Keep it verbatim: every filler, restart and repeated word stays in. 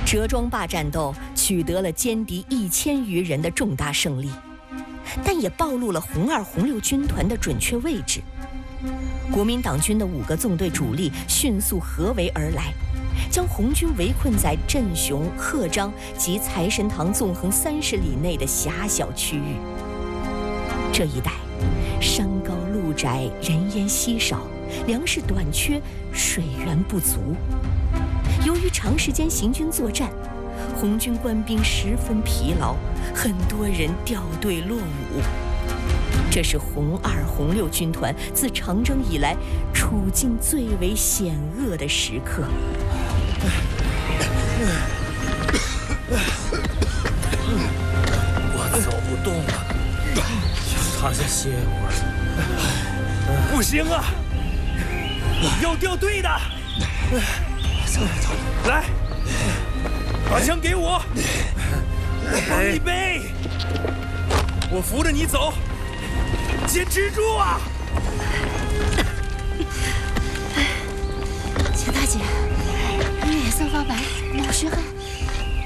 折庄坝战斗取得了歼敌一千余人的重大胜利，但也暴露了红二、红六军团的准确位置。国民党军的五个纵队主力迅速合围而来，将红军围困在镇雄、鹤章及财神堂纵横三十里内的狭小区域。这一带山高路窄，人烟稀少，粮食短缺，水源不足。由于长时间行军作战，红军官兵十分疲劳，很多人掉队落伍。这是红二、红六军团自长征以来处境最为险恶的时刻。 我走不动了，想躺下歇会儿。 不行啊，要掉队的。 走走， 来，把枪给我，我帮你背，我扶着你走，坚持住啊！